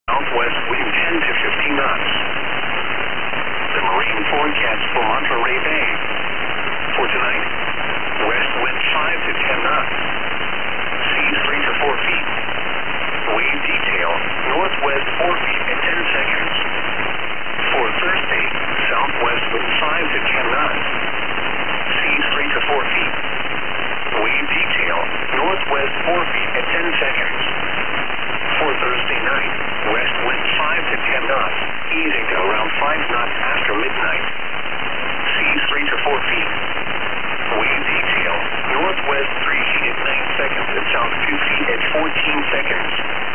Southwest wind 10 to 15 knots. The marine forecast for Monterey Bay. For tonight, west wind 5 to 10 knots. Seas 3 to 4 feet. Wave detail, northwest 4 feet at 10 seconds. For Thursday, southwest wind 5 to 10 knots. Seas 3 to 4 feet. Wave detail, northwest 4 feet at 10 seconds. For Thursday night, west wind 5 to 10 knots, easing to around 5 knots after midnight. Seas 3 to 4 feet. Wave detail, northwest 3 feet at 9 seconds and south 2 feet at 14 seconds.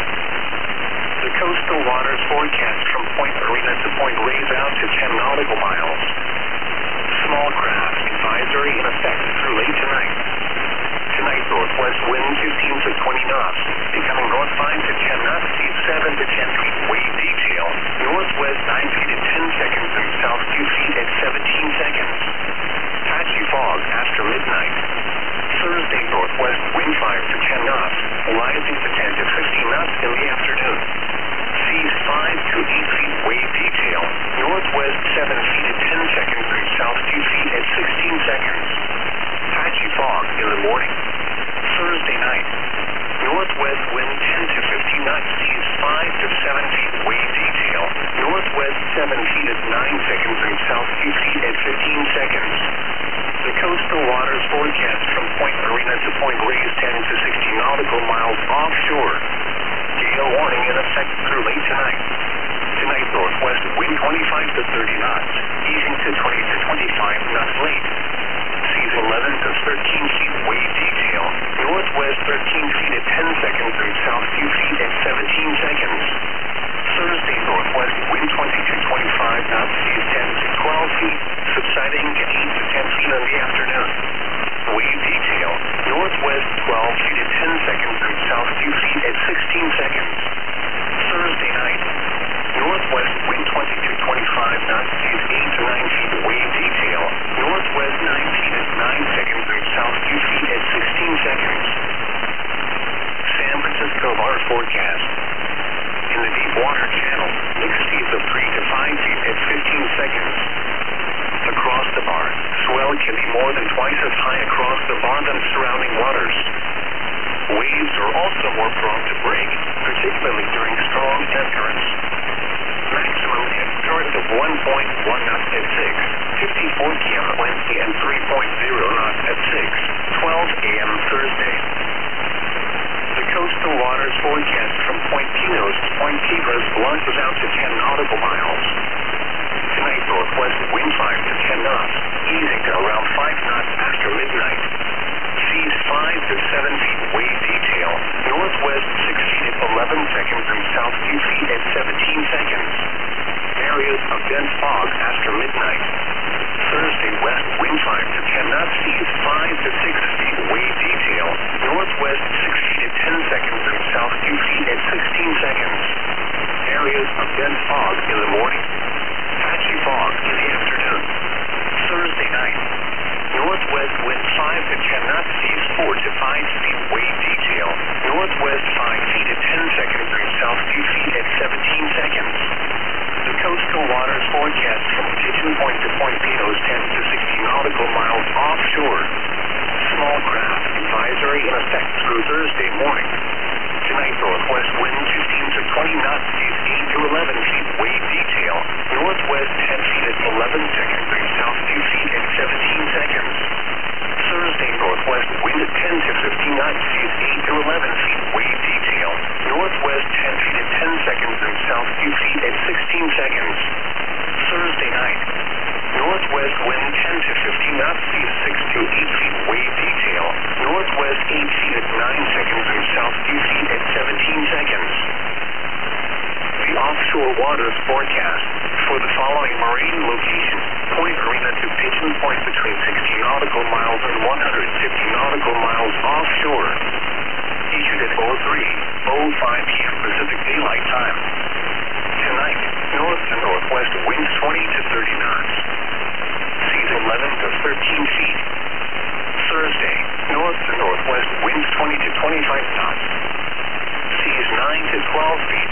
The coastal waters forecast from Point Arena to Point Reyes out to 10 nautical miles. Small craft advisory in effect through late tonight. Tonight, northwest wind 15 to 20 knots, becoming north 5 to 10 knots, seas 7 to 10 feet. Wave detail, northwest 9 feet at 10 seconds and south 2 feet at 17 seconds. Patchy fog after midnight. Thursday, northwest wind 5 to 10 knots, rising to 10 to 15 knots in the afternoon. Seas 5 to 8 feet. Wave detail, northwest 7 feet at 10 seconds and south 2 feet at 16 seconds. Patchy fog in the morning. Thursday night, northwest wind 10 to 15 knots, seas 5 to 7 feet. Wave detail, northwest 7 feet at 9 seconds and south 2 feet at 15 seconds. The coastal waters forecast from Point Arena to Point Reyes 10 to 60 nautical miles offshore. Gale warning in effect through late tonight. Tonight, northwest wind 25 to 30 knots, easing to 20 to 25 knots late. Seas 11 to 13 feet. Wave detail, northwest 13 feet at 10 seconds and south 2 feet at 17 seconds. Thursday, northwest wind 20 to 25 knots, seas 10 to 12 feet, subsiding to 8 to 10 feet in the afternoon. Wave detail, northwest 12 feet at 10 seconds and south 2 feet at 16 seconds. Thursday night, northwest wind 20 to 25 knots, seas 8 to 9 feet. Wave detail, northwest 9 feet at 9 seconds and south 2 feet at 16 seconds. San Francisco bar forecast. In the deep water channel, mixed seas of 3 to 5 feet at 15 seconds. Across the bar, swell can be more than twice as high across the bar than surrounding waters. Waves are also more prone to break, particularly during strong ebb currents. Maximum ebb current of 1.1 knots at 6:54 p.m. Wednesday and 3.0 knots at 6:12 a.m. Thursday. The coastal waters forecast from Point Pinos to Point Piedras launches out to 10 nautical miles. Tonight, northwest wind 5 to 10 knots, easing to around 5 knots after midnight. Seas 5 to 7 feet. Wave detail, northwest 6 feet at 11 seconds and south 2 feet at 17 seconds. Areas of dense fog after midnight. Thursday, west wind 5 to 10 knots, seas 5 to 6 feet. Wave detail, northwest 6 feet at 10 seconds and south 2 feet at 16 seconds. Areas of dense fog in the morning. Patchy fog in the afternoon. Thursday night, northwest wind 5 to 10 knots, seas 4 to 5 feet. Wave detail, northwest 5 feet at 10 seconds and south 2 feet at 17 seconds. The coastal waters forecast from Pigeon Point to Point Pinos 10 to 60 nautical miles offshore. Small craft advisory in effect through Thursday morning. Tonight, northwest wind 15 to 20 knots, seas 8 to 11 feet. Wave detail, northwest 10 feet at 11 seconds and south 2 feet at 17 seconds. Thursday, northwest wind 10 to 15 knots, seas 8 to 11 feet. Wave detail, northwest 10 feet at 10 seconds and south 2 feet at 16 seconds. Thursday night, northwest wind 10 to 15 knots, seas 6 to 8 feet. Wave detail, northwest 8 feet at 9 seconds and south 2 feet at 17 seconds. The offshore waters forecast for the following marine locations: Point Arena to Pigeon Point between 60 nautical miles and 150 nautical miles offshore. Issued at 03:05 p.m. Pacific Daylight Time. Tonight, north to northwest winds 20 to 30 knots. Seas 11 to 13 feet. Thursday, north to northwest winds 20 to 25 knots. Seas 9 to 12 feet.